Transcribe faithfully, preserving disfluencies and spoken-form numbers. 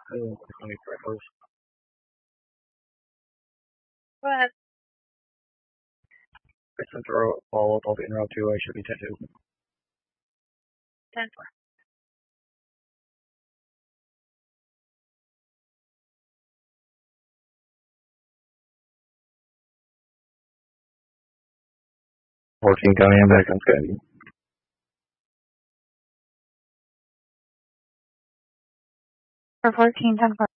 Oh, funny freckles. What? I sent her a follow-up. I'll be in route two. I should be ten two. ten four. fourteen County, I'm back on Skype. For fourteen ten four.